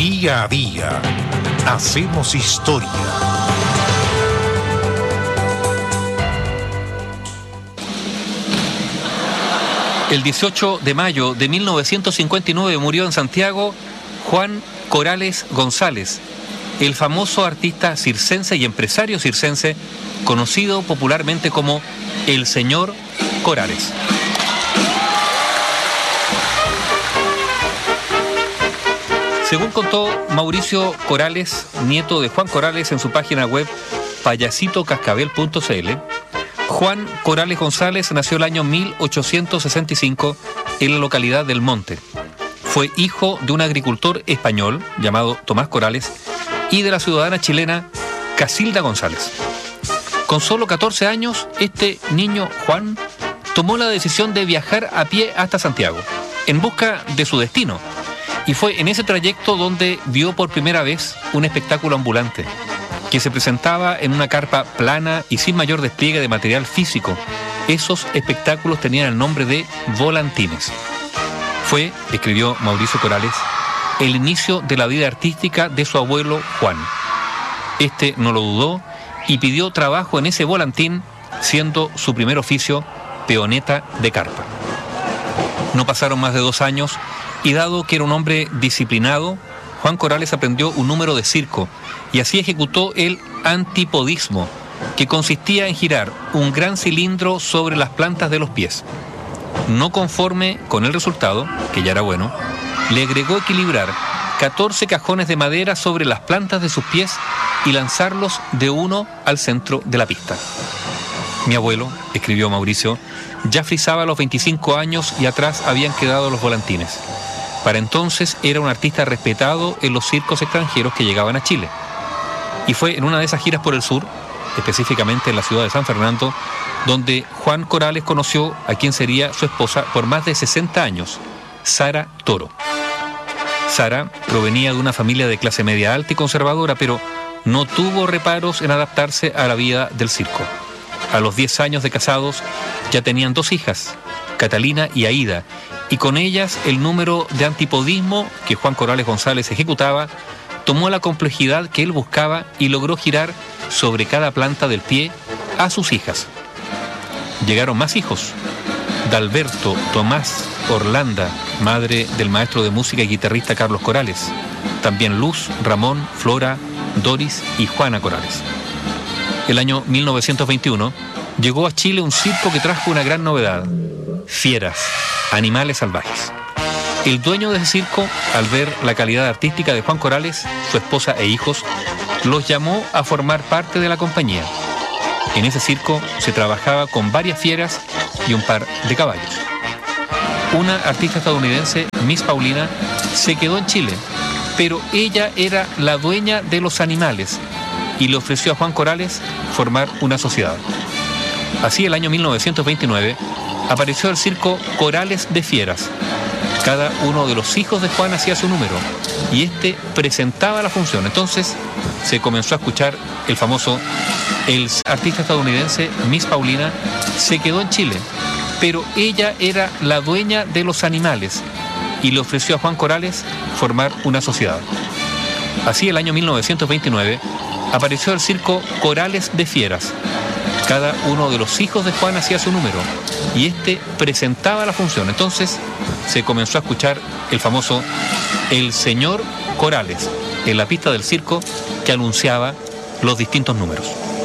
Día a día hacemos historia. El 18 de mayo de 1959 murió en Santiago Juan Corales González, el famoso artista circense y empresario circense, conocido popularmente como el Señor Corales. Según contó Mauricio Corales, nieto de Juan Corales, en su página web payasitocascabel.cl, Juan Corales González nació el año 1865 en la localidad del Monte. Fue hijo de un agricultor español llamado Tomás Corales y de la ciudadana chilena Casilda González. Con solo 14 años, este niño Juan tomó la decisión de viajar a pie hasta Santiago, en busca de su destino. Y fue en ese trayecto donde vio por primera vez un espectáculo ambulante, que se presentaba en una carpa plana y sin mayor despliegue de material físico. Esos espectáculos tenían el nombre de volantines. Fue, escribió Mauricio Corales, el inicio de la vida artística de su abuelo Juan. Este no lo dudó y pidió trabajo en ese volantín, siendo su primer oficio peoneta de carpa. No pasaron más de 2 años y, dado que era un hombre disciplinado, Juan Corales aprendió un número de circo y así ejecutó el antipodismo, que consistía en girar un gran cilindro sobre las plantas de los pies. No conforme con el resultado, que ya era bueno, le agregó equilibrar 14 cajones de madera sobre las plantas de sus pies y lanzarlos de uno al centro de la pista. Mi abuelo, escribió Mauricio, ya frisaba a los 25 años y atrás habían quedado los volantines. Para entonces era un artista respetado en los circos extranjeros que llegaban a Chile. Y fue en una de esas giras por el sur, específicamente en la ciudad de San Fernando, donde Juan Corales conoció a quien sería su esposa por más de 60 años, Sara Toro. Sara provenía de una familia de clase media alta y conservadora, pero no tuvo reparos en adaptarse a la vida del circo. A los 10 años de casados ya tenían 2 hijas, Catalina y Aída, y con ellas el número de antipodismo que Juan Corales González ejecutaba tomó la complejidad que él buscaba y logró girar sobre cada planta del pie a sus hijas. Llegaron más hijos: Dalberto, Tomás, Orlanda, madre del maestro de música y guitarrista Carlos Corales, también Luz, Ramón, Flora, Doris y Juana Corales. El año 1921 llegó a Chile un circo que trajo una gran novedad: fieras, animales salvajes. El dueño de ese circo, al ver la calidad artística de Juan Corales, su esposa e hijos, los llamó a formar parte de la compañía. En ese circo se trabajaba con varias fieras y un par de caballos. Una artista estadounidense, Miss Paulina, se quedó en Chile, pero ella era la dueña de los animales y le ofreció a Juan Corales formar una sociedad. Así, el año 1929, apareció el circo Corales de Fieras. Cada uno de los hijos de Juan hacía su número y este presentaba la función. Entonces se comenzó a escuchar el famoso: el artista estadounidense Miss Paulina se quedó en Chile, pero ella era la dueña de los animales y le ofreció a Juan Corales formar una sociedad. Así, el año 1929, apareció el circo Corales de Fieras. Cada uno de los hijos de Juan hacía su número y este presentaba la función. Entonces se comenzó a escuchar el famoso El Señor Corales en la pista del circo, que anunciaba los distintos números.